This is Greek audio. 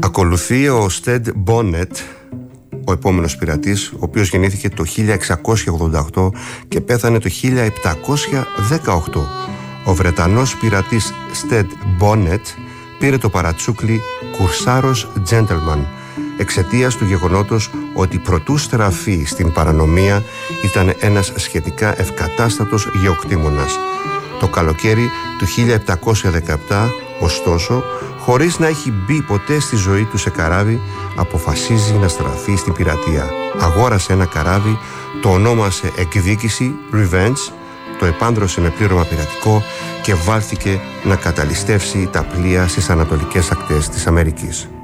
Ακολουθεί ο Στεντ Μπόνετ, ο επόμενος πειρατής, ο οποίος γεννήθηκε το 1688 και πέθανε το 1718. Ο Βρετανός πειρατής Στεντ Μπόνετ πήρε το παρατσούκλι Κουρσάρος Gentleman εξαιτίας του γεγονότος ότι προτού στραφεί στην παρανομία ήταν ένας σχετικά ευκατάστατος γεωκτήμονας. Το καλοκαίρι του 1717, ωστόσο, χωρίς να έχει μπει ποτέ στη ζωή του σε καράβι, αποφασίζει να στραφεί στην πειρατεία. Αγόρασε ένα καράβι, το ονόμασε Εκδίκηση, Revenge, το επάνδρωσε με πλήρωμα πειρατικό και βάλθηκε να καταλυστεύσει τα πλοία στις ανατολικές ακτές της Αμερικής.